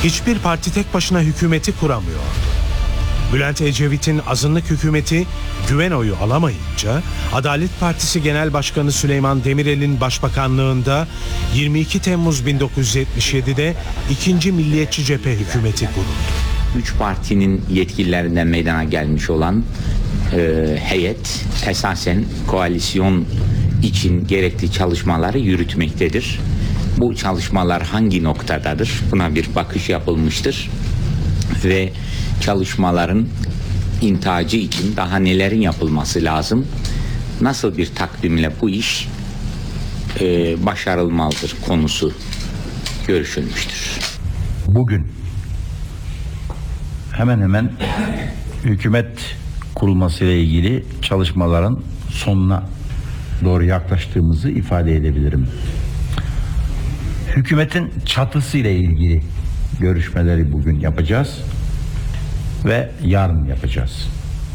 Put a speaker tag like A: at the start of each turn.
A: Hiçbir parti tek başına hükümeti kuramıyor. Bülent Ecevit'in azınlık hükümeti güven oyu alamayınca Adalet Partisi Genel Başkanı Süleyman Demirel'in başbakanlığında 22 Temmuz 1977'de 2. Milliyetçi Cephe hükümeti kuruldu.
B: Üç partinin yetkililerinden meydana gelmiş olan heyet esasen koalisyon için gerekli çalışmaları yürütmektedir. Bu çalışmalar hangi noktadadır? Buna bir bakış yapılmıştır ve çalışmaların intacı için daha nelerin yapılması lazım? Nasıl bir takvimle bu iş başarılmalıdır konusu görüşülmüştür.
C: Bugün hemen hemen hükümet kurulması ile ilgili çalışmaların sonuna doğru yaklaştığımızı ifade edebilirim. Hükümetin çatısı ile ilgili görüşmeleri bugün yapacağız ve yarın yapacağız.